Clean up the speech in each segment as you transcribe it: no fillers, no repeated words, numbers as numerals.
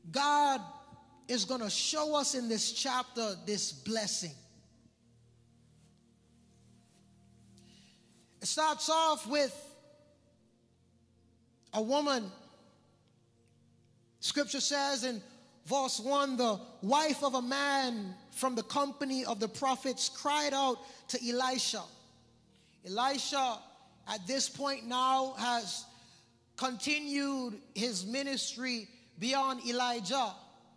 God is going to show us in this chapter this blessing. It starts off with a woman. Scripture says in verse 1, the wife of a man from the company of the prophets cried out to Elisha. Elisha, at this point now, has continued his ministry beyond Elijah.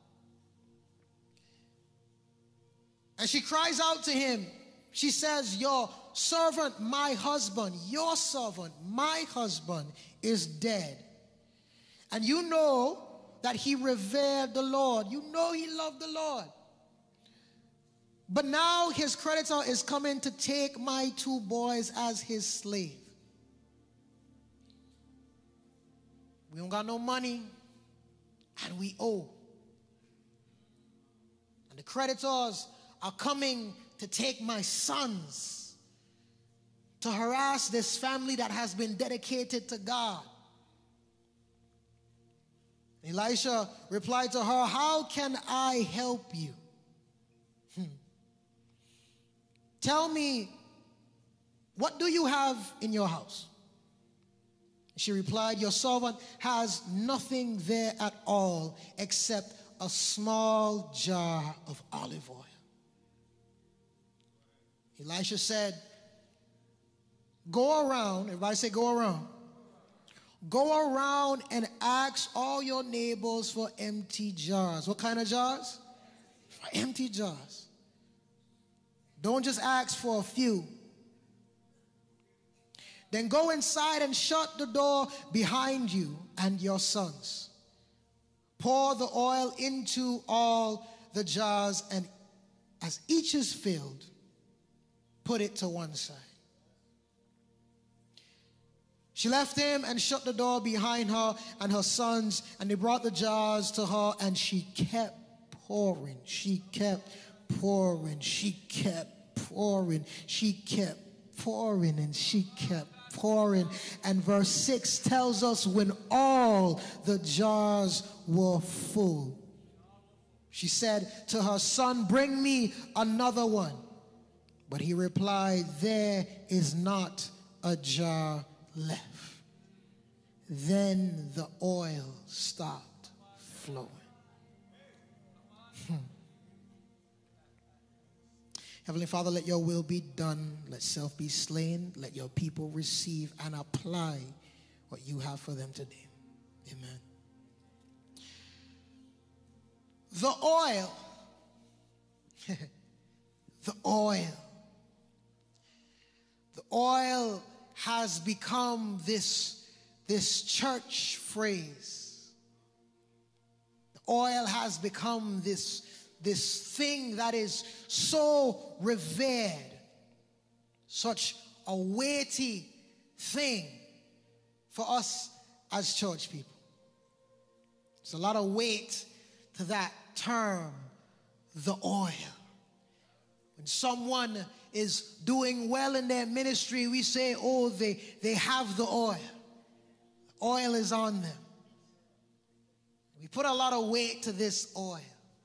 And she cries out to him. She says, your servant, my husband, your servant, my husband is dead. And you know that he revered the Lord. You know he loved the Lord. But now his creditor is coming to take my 2 boys as his slave. We don't got no money, and we owe. And the creditors are coming to take my sons to harass this family that has been dedicated to God. Elisha replied to her, how can I help you? Tell me, what do you have in your house? She replied, your servant has nothing there at all except a small jar of olive oil. Elisha said, go around, everybody say go around. Go around and ask all your neighbors for empty jars. What kind of jars? For empty jars. Don't just ask for a few. Then go inside and shut the door behind you and your sons. Pour the oil into all the jars, and as each is filled, put it to one side. She left him and shut the door behind her and her sons, and they brought the jars to her, and she kept pouring. She kept pouring. She kept pouring. She kept pouring, and she kept pouring. And verse 6 tells us when all the jars were full, she said to her son, bring me another one. But he replied, there is not a jar left. Then the oil stopped flowing. Heavenly Father, let your will be done. Let self be slain. Let your people receive and apply what you have for them today. Amen. The oil. The oil. The oil has become this church phrase. The oil has become this thing that is so revered, such a weighty thing for us as church people. There's a lot of weight to that term, the oil. When someone is doing well in their ministry, we say, oh, they have the oil. The oil is on them. We put a lot of weight to this oil.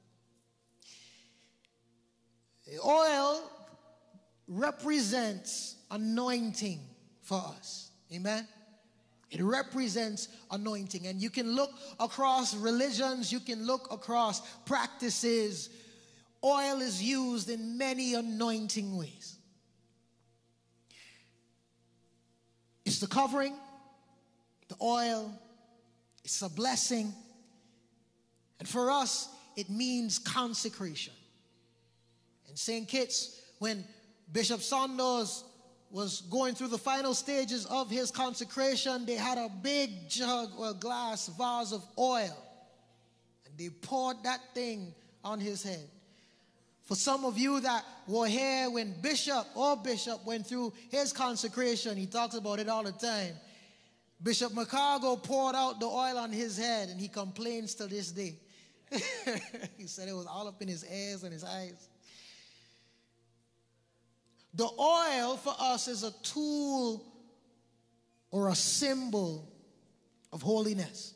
The oil represents anointing for us. Amen? It represents anointing. And you can look across religions, you can look across practices. Oil is used in many anointing ways. It's the covering, the oil, it's a blessing. And for us, it means consecration. In St. Kitts, when Bishop Saunders was going through the final stages of his consecration, they had a big jug or glass vase of oil. And they poured that thing on his head. For some of you that were here when Bishop went through his consecration, he talks about it all the time. Bishop McCargo poured out the oil on his head, and he complains to this day. He said it was all up in his ears and his eyes. The oil for us is a tool or a symbol of holiness.